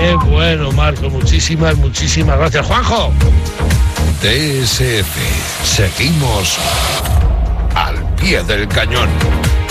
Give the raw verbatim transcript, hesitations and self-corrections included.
Qué bueno, Marco. Muchísimas, muchísimas gracias. Juanjo. D S F. Seguimos al pie del cañón.